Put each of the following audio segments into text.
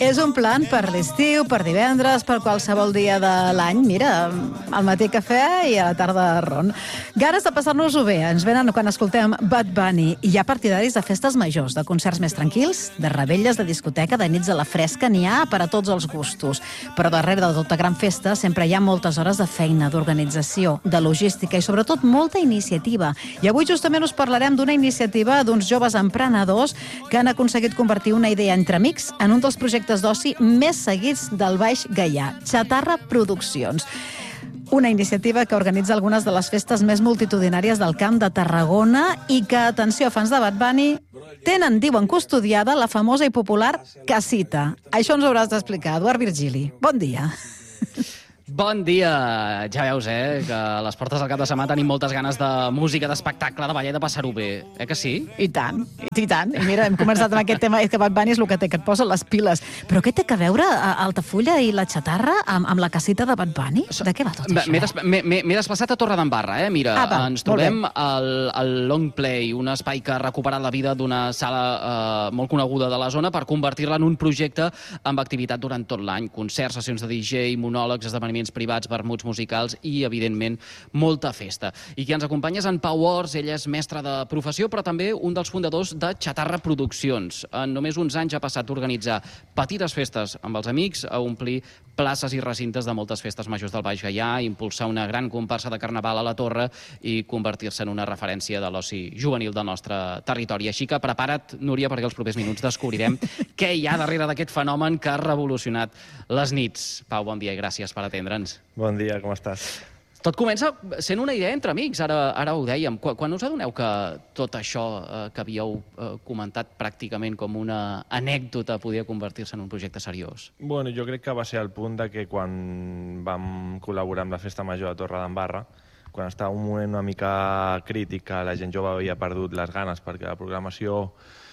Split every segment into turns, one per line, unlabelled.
És un plan per l'estiu, per divendres, per qualsevol dia de l'any. Mira, al matí cafè i a la tarda ron. Ganes de passar-nos-ho bé. Ens venen quan escoltem Bad Bunny. Hi ha partidaris de festes majors, de concerts més tranquils, de revetlles, de discoteca, de nits a la fresca. N'hi ha per a tots els gustos. Però darrere de tota gran festa sempre hi ha moltes hores de feina, d'organització, de logística i sobretot molta iniciativa. I avui justament us parlarem d'una iniciativa d'uns joves emprenedors que han aconseguit convertir una idea entre amics en un dels projectes d'oci més seguits del Baix Gaià, Chatarra Produccions. Una iniciativa que organitza algunes de les festes més multitudinàries del Camp de Tarragona i que, atenció, fans de Bad Bunny, tenen, diuen, custodiada la famosa i popular casita. Això ens ho hauràs d'explicar, Eduard Virgili. Bon dia.
Bon dia! Ja veus, que a les portes del cap de setmana tenim moltes ganes de música, d'espectacle, de ballar i de passar-ho bé. Que sí?
I tant, i tant. I mira, hem començat amb aquest tema, que Bad Bunny és el que té, que et posa les piles. Però què té a veure Altafulla i la xatarra amb la casita de Bad Bunny? De què va tot això?
M'he desplaçat a Torredembarra, Mira, ens trobem al Long Play, un espai que ha recuperat la vida d'una sala molt coneguda de la zona per convertir-la en un projecte amb activitat durant tot l'any. Concerts, sessions de DJ, monòlegs, esdeveniments privats, vermuts musicals i, evidentment, molta festa. I qui ens acompanya és en Pau Ors, ell és mestre de professió, però també un dels fundadors de Chatarra Produccions. En només uns anys ha passat d'organitzar petites festes amb els amics a omplir places i recintes de moltes festes majors del Baix Gaià, impulsar una gran comparsa de carnaval a la Torre i convertir-se en una referència de l'oci juvenil del nostre territori. Així que prepara't, Núria, perquè els propers minuts descobrirem què hi ha darrere d'aquest fenomen que ha revolucionat les nits. Pau, bon dia i gràcies per atendre'ns.
Bon dia, com estàs?
Tot comença sent una idea entre amics, ara ho dèiem. Quan us adoneu que tot això que havíeu comentat pràcticament com una anècdota podia convertir-se en un projecte seriós?
Bueno, jo crec que va ser el punt de que quan vam col·laborar amb la Festa Major de Torredembarra, quan estava un moment una mica crític, que la gent jove havia perdut les ganes perquè la programació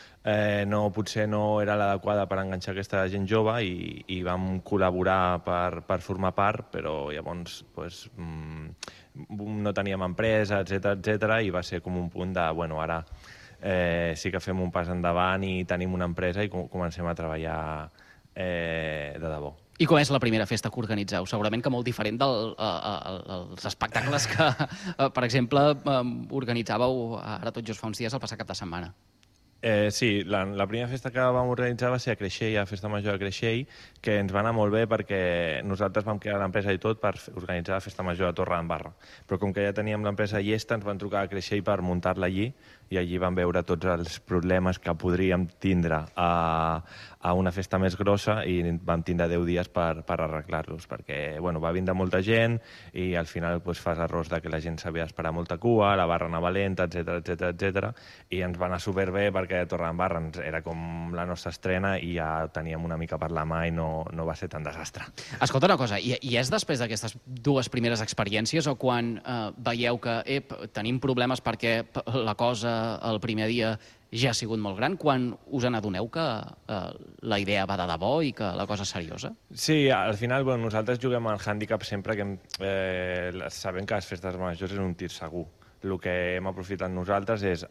potser no era l'adequada per enganxar aquesta gent jove i vam col·laborar per formar part, però llavors no teníem empresa, etc i va ser com un punt de, bueno, ara sí que fem un pas endavant i tenim una empresa i comencem a treballar de debò.
I com és la primera festa que organitzeu? Segurament que molt diferent dels espectacles que, per exemple, organitzàveu ara tot just fa uns dies el passat cap de setmana.
Sí, la primera festa que vam organitzar va ser a Creixell, a Festa Major de Creixell, que ens va anar molt bé perquè nosaltres vam crear l'empresa i tot per organitzar la Festa Major de Torredembarra. Però com que ja teníem l'empresa llesta, ens van trucar a Creixell per muntar-la allí i allí vam veure tots els problemes que podríem tindre a una festa més grossa i vam tindre 10 dies per arreglar-los, perquè va vindre molta gent i al final fas errors de que la gent s'havia d'esperar molta cua, la barra anava lenta, etc i ens va anar superbé perquè Torredembarra era com la nostra estrena i ja teníem una mica per la mà i no va ser tan desastre.
Escolta una cosa, i és després d'aquestes dues primeres experiències o quan veieu que tenim problemes perquè la cosa el primer dia ja ha sigut molt gran, quan us n'adoneu que la idea va de debò i que la cosa és seriosa?
Sí, al final nosaltres juguem al hàndicap sempre que sabem que les festes majors és un tir segur. El que hem aprofitat nosaltres és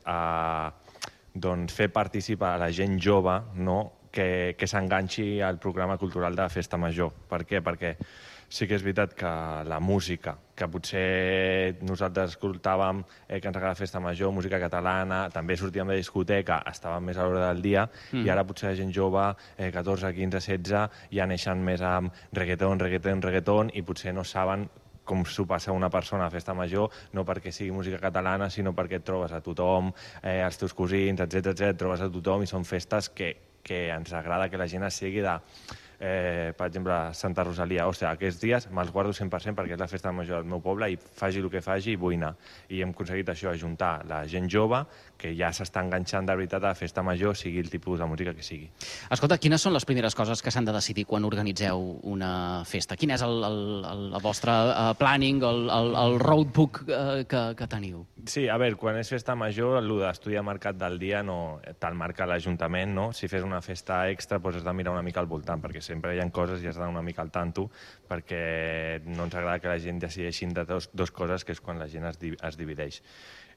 fer participar a la gent jove que s'enganxi al programa cultural de la festa major. Per què? Perquè sí que és veritat que la música, que potser nosaltres escoltàvem que ens agrada la festa major, música catalana, també sortíem de discoteca, estàvem més a l'hora del dia, i ara potser la gent jove, 14, 15, 16, ja neixen més amb reggaeton, i potser no saben com s'ho passa una persona a la festa major, no perquè sigui música catalana, sinó perquè et trobes a tothom, els teus cosins, etc, et trobes a tothom, i són festes que ens agrada que la gent es sigui de... per exemple, Santa Rosalia. Aquests dies me'ls guardo 100% perquè és la festa major del meu poble i faci el que faci, vull anar. I hem aconseguit això, ajuntar la gent jove que ja s'està enganxant de veritat a la festa major, sigui el tipus de música que sigui.
Escolta, quines són les primeres coses que s'han de decidir quan organitzeu una festa? Quin és el vostre planning, el roadbook que teniu?
Sí, a veure, quan és festa major, el d'estudi de mercat del dia te'l marca l'Ajuntament, no? Si fes una festa extra, has de mirar una mica al voltant, perquè sempre hi ha coses i has d'anar una mica al tanto, perquè no ens agrada que la gent decideixi de dos coses, que és quan la gent es divideix.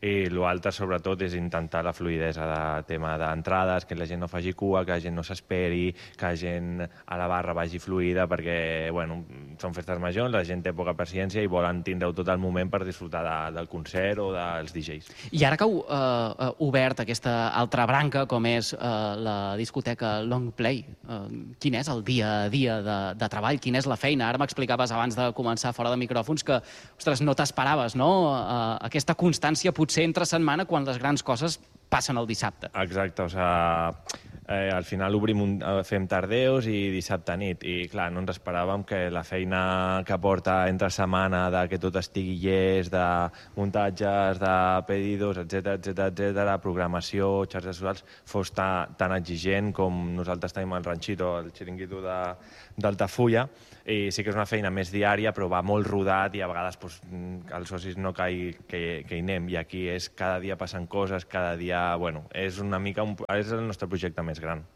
i l'altre, sobretot, és intentar la fluidesa de tema d'entrades, que la gent no faci cua, que la gent no s'esperi, que la gent a la barra vagi fluida, perquè, bueno, són festes majors, la gent té poca paciència i volen tindre-ho tot el moment per disfrutar del concert o dels DJs.
I ara que heu obert aquesta altra branca, com és la discoteca Long Play, quin és el dia a dia de treball? Quina és la feina? Ara m'explicaves abans de començar fora de micròfons que, ostres, no t'esperaves, no? Aquesta constància potser entre setmana quan les grans coses passen el dissabte.
Exacte, o sigui, al final fem tardeus i dissabte nit, i clar, no ens esperàvem que la feina que porta entre setmana, de que tot estigui llest, de muntatges, de pedidos, etc, programació, xarxes socials, fos tan exigent com nosaltres tenim el ranxito, el xiringuito d'Altafulla, i sí que és una feina més diària, però va molt rodat i a vegades els socis no que hi anem, i aquí és cada dia passen coses, cada dia, bueno, és una mica, és el nostre projecte més gran.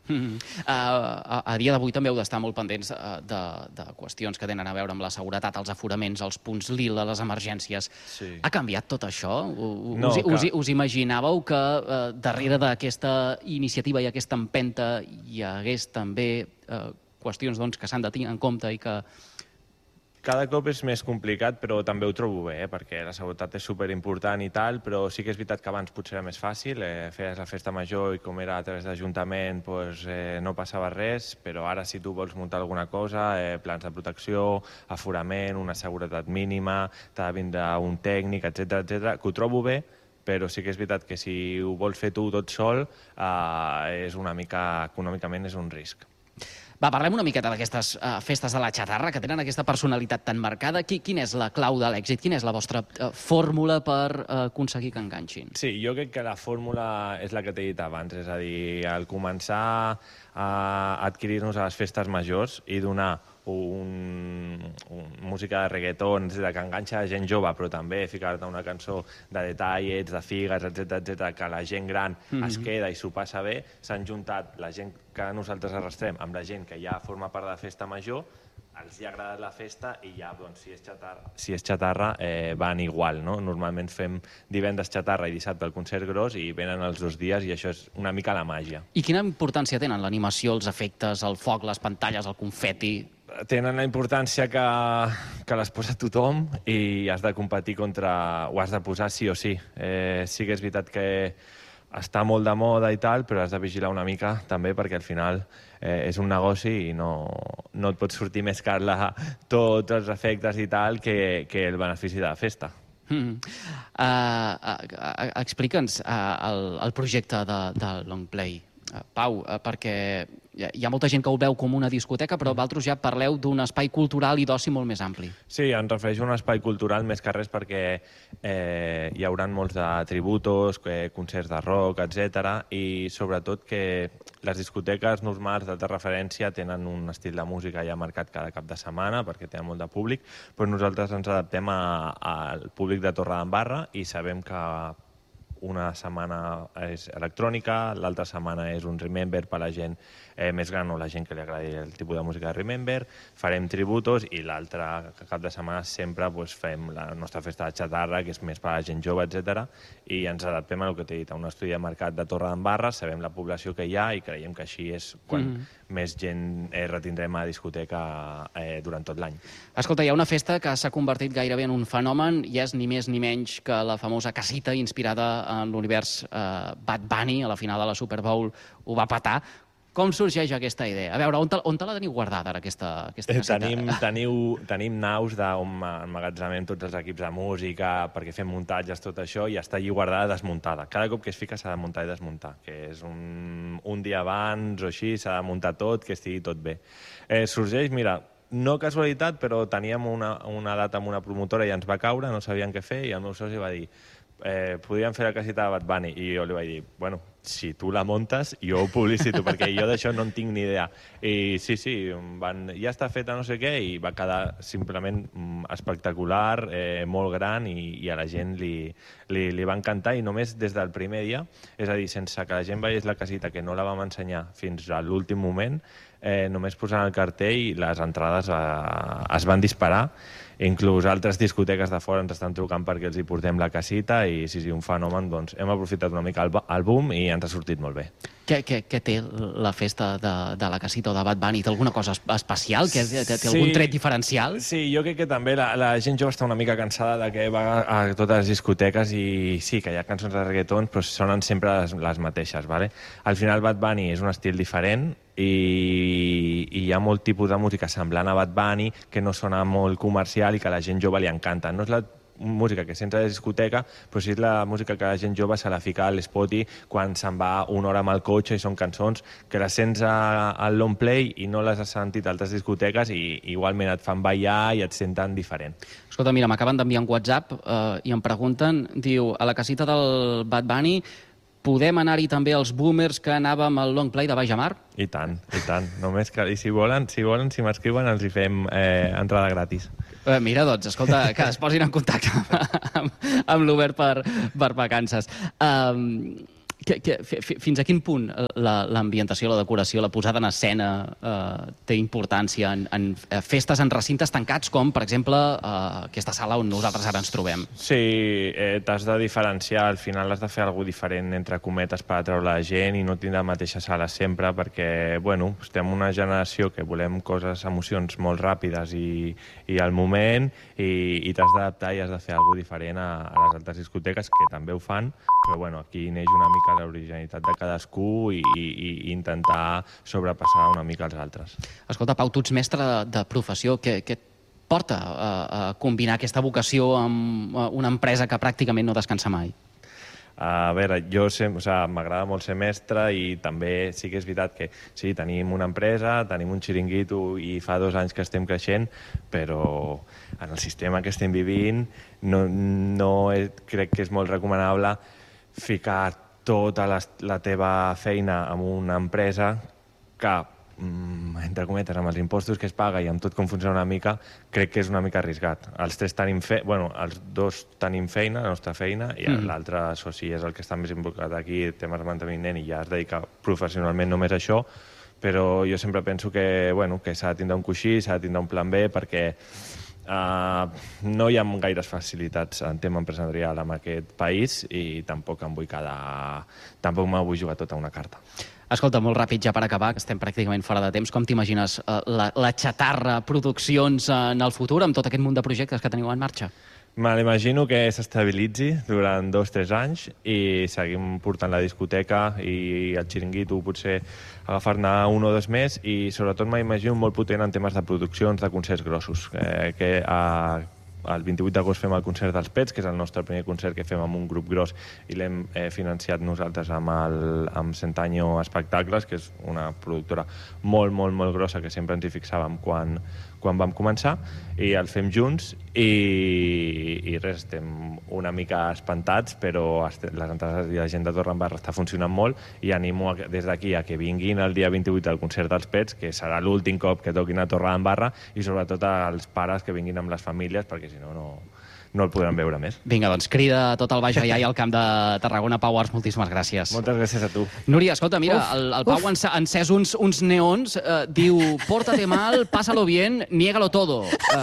A dia d'avui també heu d'estar molt pendents de qüestions que tenen a veure amb la seguretat, els aforaments, els punts lila, les emergències.
Sí.
Ha canviat tot això?
No,
us imaginàveu que darrere d'aquesta iniciativa i aquesta empenta hi hagués també qüestions que s'han de tenir en compte i que...
Cada cop és més complicat, però també ho trobo bé, perquè la seguretat és superimportant i tal, però sí que és veritat que abans potser era més fàcil, feies la festa major i com era a través de l'Ajuntament no passava res, però ara si tu vols muntar alguna cosa, plans de protecció, aforament, una seguretat mínima, t'ha de vindre un tècnic, etc, que ho trobo bé, però sí que és veritat que si ho vols fer tu tot sol, és una mica, econòmicament és un risc.
Va, parlem una miqueta d'aquestes festes de la xatarra, que tenen aquesta personalitat tan marcada. Quina és la clau de l'èxit? Quina és la vostra fórmula per aconseguir que enganxin?
Sí, jo crec que la fórmula és la que t'he dit abans, és a dir, al començar a adquirir-nos a les festes majors i donar música de reggaeton, que enganxa la gent jove, però també ficar-te una cançó de detallets, de figues, etc, que la gent gran es queda i s'ho passa bé. S'han juntat la gent que nosaltres arrastrem amb la gent que ja forma part de la festa major, els hi ha agradat la festa i ja, doncs, si és xatarra, van igual, no? Normalment fem divendres xatarra i dissabte el concert gros i venen els 2 dies i això és una mica la màgia.
I quina importància tenen l'animació, els efectes, el foc, les pantalles, el confeti?
Tenen la importància que les posa tothom i has de competir ho has de posar sí o sí. Sí que és veritat que està molt de moda i tal, però has de vigilar una mica també perquè al final és un negoci i no et pot sortir més car tots els efectes i tal que el benefici de la festa.
Explica'ns el projecte de Long Play, Pau, perquè hi ha molta gent que ho veu com una discoteca, però vosaltres ja parleu d'un espai cultural i d'oci molt més ampli.
Sí, em refereixo a un espai cultural més que res perquè hi haurà molts de tributos, concerts de rock, etc. I sobretot que les discoteques normals d'alta referència tenen un estil de música ja marcat cada cap de setmana perquè tenen molt de públic, però nosaltres ens adaptem al públic de Torredembarra i sabem que una setmana és electrònica, l'altra setmana és un Remember per a la gent més gran o la gent que li agradi el tipus de música de Remember, farem tributos i l'altre cap de setmana sempre fem la nostra festa de xatarra, que és més per a la gent jove, etc. I ens adaptem a el que t'he dit, a un estudi de mercat de Torredembarra, sabem la població que hi ha i creiem que així és quan més gent retindrem a la discoteca durant tot l'any.
Escolta, hi ha una festa que s'ha convertit gairebé en un fenomen i és ni més ni menys que la famosa casita inspirada en l'univers Bad Bunny, a la final de la Super Bowl ho va petar. Com sorgeix aquesta idea? A veure, on te la teniu guardada, ara, aquesta caseta?
Tenim naus on emmagatzemem tots els equips de música perquè fem muntatges, tot això, i està allí guardada desmuntada. Cada cop que es fica s'ha de muntar i desmuntar, que és un dia abans o així, s'ha de muntar tot, que estigui tot bé. Sorgeix, mira, no casualitat, però teníem una data amb una promotora i ens va caure, no sabíem què fer, i el meu soci va dir podríem fer la casita de Bad Bunny, i jo li vaig dir, bueno, si tu la muntes, jo ho publicito, perquè jo d'això no en tinc ni idea. I sí, ja està feta no sé què, i va quedar simplement espectacular, molt gran, i a la gent li va encantar, i només des del primer dia, és a dir, sense que la gent veiés la casita, que no la vam ensenyar fins a l'últim moment, només posant el cartell les entrades es van disparar. Inclús altres discoteques de fora ens estan trucant perquè els hi portem la casita i sí, un fenomen, doncs hem aprofitat una mica el boom i ens ha sortit molt bé.
Què té la festa de la casita o de Bad Bunny? Té alguna cosa especial? Té algun tret diferencial?
Sí, jo crec que també la gent jove està una mica cansada de que va a totes les discoteques i sí, que hi ha cançons de reggaeton, però sonen sempre les mateixes, ¿vale? Al final Bad Bunny és un estil diferent i hi ha molt tipus de música semblant a Bad Bunny que no sona molt comercial i que a la gent jove li encanta. No és la música que sents a la discoteca, però sí és la música que la gent jove se la fica a l'Spotify quan se'n va una hora amb el cotxe i són cançons que les sents al long play i no les has sentit a altres discoteques i igualment et fan ballar i et senten diferent.
Escolta, mira, m'acaben d'enviar un WhatsApp i em pregunten, diu, a la casita del Bad Bunny podem anar-hi també els boomers que anàvem al long play de Baix Amar? I
tant. Només que, i si m'escriuen, els hi fem entrada gratis.
Mira, doncs, escolta, que es posin en contacte amb l'Obert per vacances. Fins a quin punt l'ambientació, la decoració, la posada en escena té importància en festes en recintes tancats com, per exemple, aquesta sala on nosaltres ara ens trobem?
Sí, t'has de diferenciar. Al final has de fer alguna diferent, entre cometes, per atraure la gent i no tindre la mateixa sala sempre perquè, bueno, estem una generació que volem coses, emocions molt ràpides i al moment i t'has d'adaptar i has de fer alguna diferent a les altres discoteques que també ho fan, però, bueno, aquí neix una mica l'originalitat de cadascú i intentar sobrepassar una mica els altres.
Escolta, Pau, tu ets mestre de professió. Què et porta a combinar aquesta vocació amb una empresa que pràcticament no descansa mai?
A veure, m'agrada molt ser mestre i també sí que és veritat que sí, tenim una empresa, tenim un xiringuito i fa 2 anys que estem creixent, però en el sistema que estem vivint no crec que és molt recomanable ficar tota la teva feina en una empresa que, entre cometes, amb els impostos que es paga i amb tot com funciona una mica, crec que és una mica arriscat. Els 2 tenim feina, la nostra feina, i l'altre soci és el que està més involucrat aquí, temes de manteniment, i ja es dedica professionalment només a això, però jo sempre penso que s'ha de tindre un coixí, s'ha de tindre un plan B, perquè no hi ha gaires facilitats en tema empresarial en aquest país i tampoc me vull jugar tota una carta.
Escolta, molt ràpid ja per acabar, que estem pràcticament fora de temps. Com t'imagines la Chatarra Produccions en el futur amb tot aquest munt de projectes que teniu en marxa?
Me l'imagino que s'estabilitzi durant 2 o 3 anys i seguim portant la discoteca i el xiringuito, potser agafar-ne 1 o 2 més, i sobretot m'imagino molt potent en temes de produccions, de concerts grossos. El 28 d'agost fem el concert dels Pets, que és el nostre primer concert que fem amb un grup gros i l'hem financiat nosaltres amb Centanyo Espectacles, que és una productora molt, molt, molt grossa que sempre ens hi fixàvem quan vam començar, i el fem junts i res, estem una mica espantats, però les entrades i la gent de Torredembarra està funcionant molt i animo des d'aquí a que vinguin el dia 28 al concert dels Pets, que serà l'últim cop que toquin a Torredembarra, i sobretot als pares que vinguin amb les famílies, perquè si no no el podran veure més.
Vinga, doncs crida tot el Baix Gaià i al Camp de Tarragona. Pau Ars, moltíssimes gràcies.
Moltes gràcies a tu.
Núria, escolta, mira, el Pau ha encès uns neons, diu, pórtate mal, pásalo bien, niégalo todo.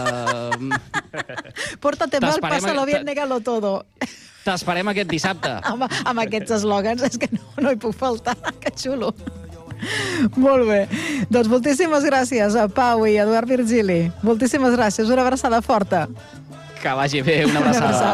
Pórtate mal, pásalo bien, niégalo todo.
T'esperem aquest dissabte.
Amb aquests eslògans és que no hi puc faltar. Que xulo. Molt bé. Doncs moltíssimes gràcies a Pau i a Eduard Virgili. Moltíssimes gràcies. Una abraçada forta.
Que vagi bé, una abraçada.